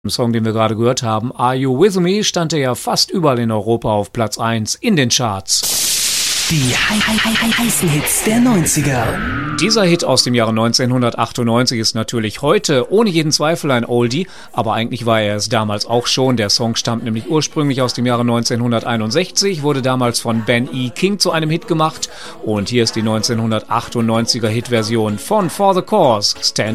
Im Song, den wir gerade gehört haben, Are You With Me, stand er ja fast überall in Europa auf Platz 1 in den Charts. Die heißen Hits der 90er. Dieser Hit aus dem Jahre 1998 ist natürlich heute ohne jeden Zweifel ein Oldie, aber eigentlich war er es damals auch schon. Der Song stammt nämlich ursprünglich aus dem Jahre 1961, wurde damals von Ben E. King zu einem Hit gemacht und hier ist die 1998er Hitversion von For the Cause, Stand